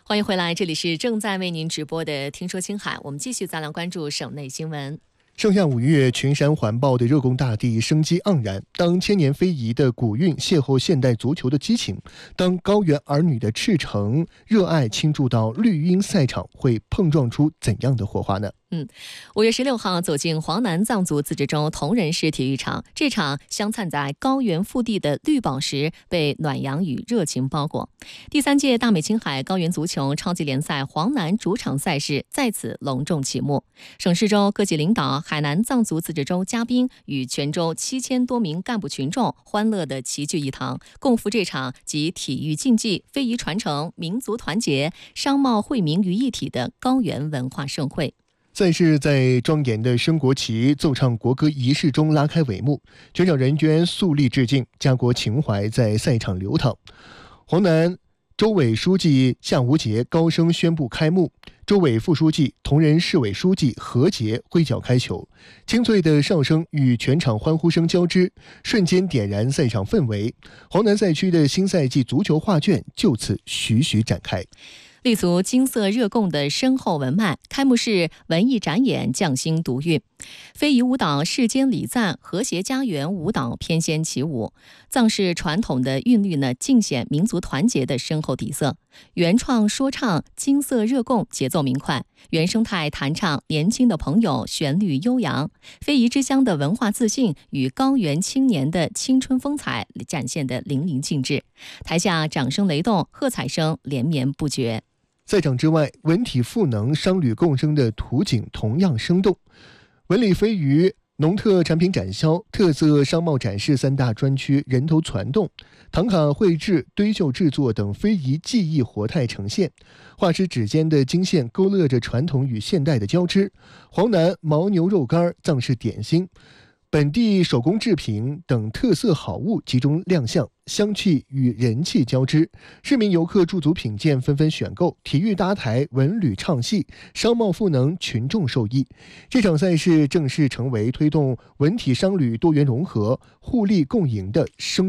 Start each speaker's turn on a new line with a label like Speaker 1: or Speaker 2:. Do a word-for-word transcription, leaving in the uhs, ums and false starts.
Speaker 1: 欢迎回来，这里是正在为您直播的《听说青海》，我们继续再来关注省内新闻。
Speaker 2: 盛夏五月，群山环抱的热贡大地生机盎然。当千年非遗的古韵邂逅现代足球的激情，当高原儿女的赤诚热爱倾注到绿茵赛场，会碰撞出怎样的火花呢？
Speaker 1: 嗯，五月十六号走进黄南藏族自治州铜仁市体育场，这场镶嵌在高原腹地的绿宝石被暖阳与热情包裹。第三届大美青海高原足球超级联赛黄南主场赛事在此隆重启幕。省市州各级领导、海南藏族自治州嘉宾与全州七千多名干部群众欢乐地齐聚一堂，共赴这场集体育竞技、非遗传承、民族团结、商贸惠民于一体的高原文化盛会。
Speaker 2: 赛事在庄严的升国旗、奏唱国歌仪式中拉开帷幕，全场人员肃立致敬，家国情怀在赛场流淌。黄南州委书记夏无节高声宣布开幕，州委副书记、铜仁市委书记何杰挥脚开球，清脆的哨声与全场欢呼声交织，瞬间点燃赛场氛围。黄南赛区的新赛季足球画卷就此徐徐展开。
Speaker 1: 立足金色热贡的深厚文脉，开幕式文艺展演匠心独运，非遗舞蹈世间礼赞，和谐家园舞蹈翩跹起舞。藏式传统的韵律呢，尽显民族团结的深厚底色。原创说唱金色热贡节奏明快，原生态弹唱年轻的朋友旋律悠扬，非遗之乡的文化自信与高原青年的青春风采展现得淋漓尽致。台下掌声雷动，喝彩声连绵不绝。
Speaker 2: 赛场之外，文体赋能、商旅共生的图景同样生动。文旅非遗、农特产品展销、特色商贸展示三大专区人头攒动，唐卡绘制、堆绣制作等非遗技艺活态呈现，画师指尖的金线勾勒着传统与现代的交织。黄南牦牛肉干、藏式点心、本地手工制品等特色好物集中亮相，香气与人气交织，市民游客驻足品鉴，纷纷选购。体育搭台，文旅唱戏，商贸赋能，群众受益。这场赛事正式成为推动文体商旅多元融合、互利共赢的生